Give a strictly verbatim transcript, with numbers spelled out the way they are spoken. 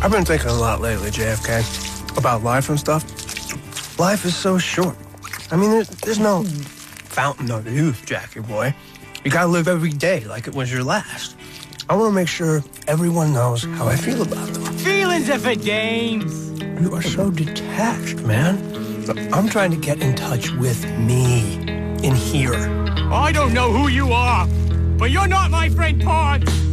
I've been thinking a lot lately, J F K, about life and stuff. Life is so short. I mean, there's, there's no fountain of youth, Jackie boy. You gotta live every day like it was your last. I want to make sure everyone knows how I feel about them. Feelings are for dames. You are so detached, man. I'm trying to get in touch with me in here. I don't know who you are, but you're not my friend Ponce.